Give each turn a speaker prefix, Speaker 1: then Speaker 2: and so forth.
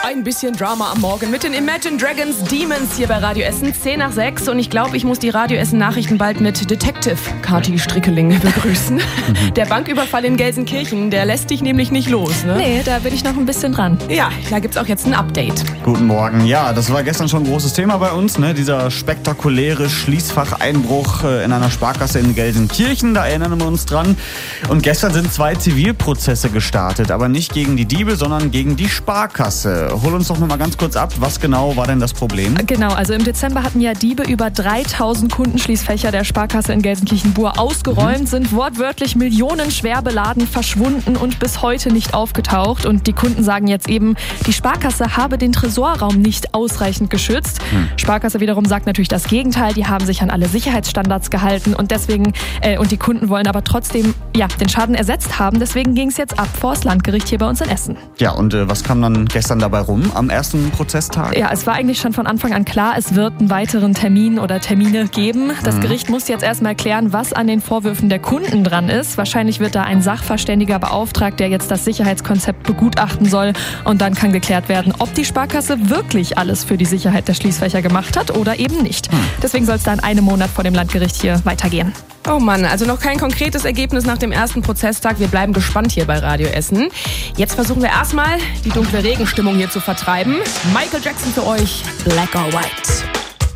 Speaker 1: Ein bisschen Drama am Morgen mit den Imagine Dragons Demons hier bei Radio Essen, 10 nach 6. Und ich glaube, ich muss die Radio Essen Nachrichten bald mit Detective Kati Strickeling begrüßen. Der Banküberfall in Gelsenkirchen, der lässt dich nämlich nicht los, ne?
Speaker 2: Nee, da bin ich noch ein bisschen dran.
Speaker 1: Ja, da gibt's auch jetzt ein Update.
Speaker 3: Guten Morgen. Ja, das war gestern schon ein großes Thema bei uns, ne? Dieser spektakuläre Schließfacheinbruch in einer Sparkasse in Gelsenkirchen, da erinnern wir uns dran. Und gestern sind 2 Zivilprozesse gestartet, aber nicht gegen die Diebe, sondern gegen die Sparkasse. Hol uns doch noch mal ganz kurz ab, was genau war denn das Problem?
Speaker 2: Genau, also im Dezember hatten ja Diebe über 3000 Kundenschließfächer der Sparkasse in Gelsenkirchen-Bur ausgeräumt, sind wortwörtlich millionenschwer beladen verschwunden und bis heute nicht aufgetaucht. Und die Kunden sagen jetzt eben, die Sparkasse habe den Tresorraum nicht ausreichend geschützt. Sparkasse wiederum sagt natürlich das Gegenteil, die haben sich an alle Sicherheitsstandards gehalten und deswegen und die Kunden wollen aber trotzdem den Schaden ersetzt haben. Deswegen ging es jetzt ab vors Landgericht hier bei uns in Essen.
Speaker 3: Ja, und was kam dann gestern dabei rum am ersten Prozesstag?
Speaker 2: Ja, es war eigentlich schon von Anfang an klar, es wird einen weiteren Termin oder Termine geben. Das Gericht muss jetzt erstmal klären, was an den Vorwürfen der Kunden dran ist. Wahrscheinlich wird da ein Sachverständiger beauftragt, der jetzt das Sicherheitskonzept begutachten soll. Und dann kann geklärt werden, ob die Sparkasse wirklich alles für die Sicherheit der Schließfächer gemacht hat oder eben nicht. Deswegen soll es dann 1 Monat vor dem Landgericht hier weitergehen.
Speaker 1: Oh Mann, also noch kein konkretes Ergebnis nach dem ersten Prozesstag. Wir bleiben gespannt hier bei Radio Essen. Jetzt versuchen wir erstmal, die dunkle Regenstimmung hier zu vertreiben. Michael Jackson für euch, Black or White.